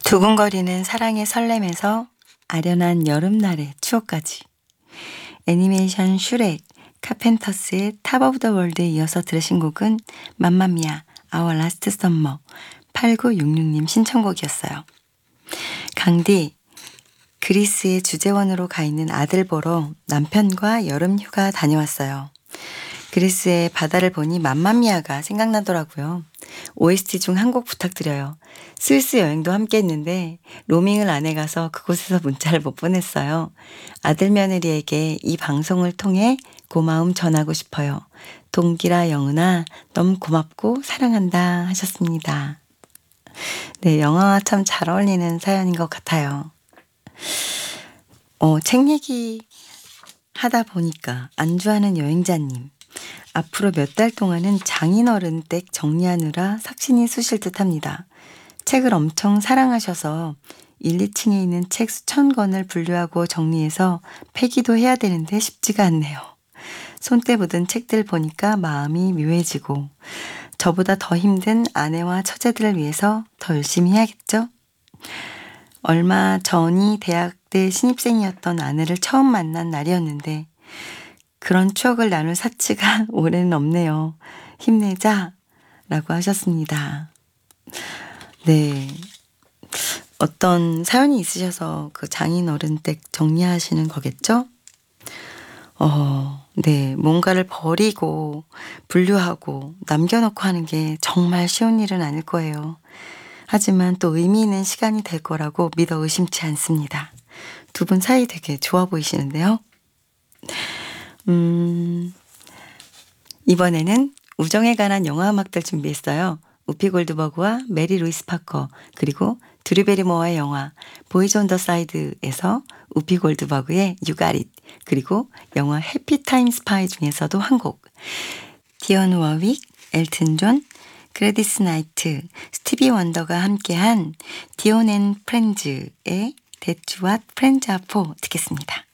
두근거리는 사랑의 설렘에서 아련한 여름날의 추억까지. 애니메이션 슈렉, 카펜터스의 탑 오브 더 월드에 이어서 들으신 곡은 맘마미아, 아워 라스트 썸머 8966님 신청곡이었어요. 강디, 그리스의 주재원으로 가 있는 아들 보러 남편과 여름휴가 다녀왔어요. 그리스의 바다를 보니 맘마미아가 생각나더라고요. OST 중 한 곡 부탁드려요. 스위스 여행도 함께 했는데 로밍을 안 해가서 그곳에서 문자를 못 보냈어요. 아들 며느리에게 이 방송을 통해 고마움 전하고 싶어요. 동기라 영은아 너무 고맙고 사랑한다 하셨습니다. 네, 영화와 참 잘 어울리는 사연인 것 같아요. 책 얘기 하다 보니까 안주하는 여행자님. 앞으로 몇 달 동안은 장인어른 댁 정리하느라 삭신이 쑤실 듯 합니다. 책을 엄청 사랑하셔서 1, 2층에 있는 책 수천 권을 분류하고 정리해서 폐기도 해야 되는데 쉽지가 않네요. 손때 묻은 책들 보니까 마음이 묘해지고 저보다 더 힘든 아내와 처제들을 위해서 더 열심히 해야겠죠? 얼마 전이 대학 때 신입생이었던 아내를 처음 만난 날이었는데 그런 추억을 나눌 사치가 올해는 없네요. 힘내자 라고 하셨습니다. 네. 어떤 사연이 있으셔서 그 장인어른 댁 정리하시는 거겠죠? 네. 뭔가를 버리고 분류하고 남겨놓고 하는 게 정말 쉬운 일은 아닐 거예요. 하지만 또 의미 있는 시간이 될 거라고 믿어 의심치 않습니다. 두 분 사이 되게 좋아 보이시는데요. 이번에는 우정에 관한 영화 음악들 준비했어요. 우피 골드버그와 메리 루이스 파커 그리고 드류 베리모어의 영화 보이즈 온 더 사이드에서 우피 골드버그의 You Got It 그리고 영화 해피 타임 스파이 중에서도 한 곡 디언 워윅, 엘튼 존, 그레디스 나이트, 스티비 원더가 함께한 디온 앤 프렌즈의 That's What Friends Are For 듣겠습니다.